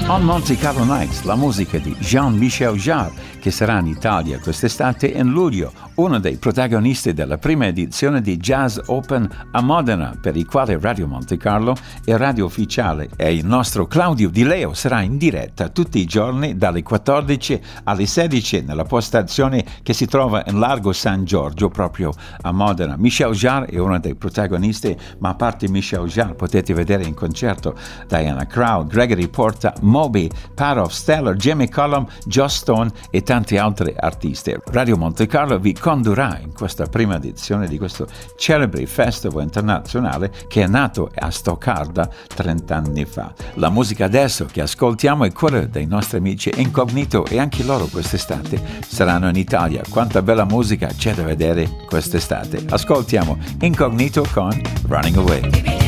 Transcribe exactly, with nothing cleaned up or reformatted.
On Monte Carlo Nights, la musica di Jean-Michel Jarre, che sarà in Italia quest'estate in luglio, uno dei protagonisti della prima edizione di Jazz Open a Modena, per il quale Radio Monte Carlo è radio ufficiale, e il nostro Claudio Di Leo sarà in diretta tutti i giorni dalle quattordici alle sedici nella postazione che si trova in Largo San Giorgio, proprio a Modena. Michel Jarre è uno dei protagonisti, ma a parte Michel Jarre potete vedere in concerto Diana Crowd, Gregory Porta, Moby, Parov, Stellar, Jimmy Cullum, Joss Stone e tanti altri artisti. Radio Monte Carlo vi condurrà in questa prima edizione di questo celebre festival internazionale che è nato a Stoccarda trent'anni fa. La musica adesso che ascoltiamo è quella dei nostri amici Incognito, e anche loro quest'estate saranno in Italia. Quanta bella musica c'è da vedere quest'estate. Ascoltiamo Incognito con Running Away.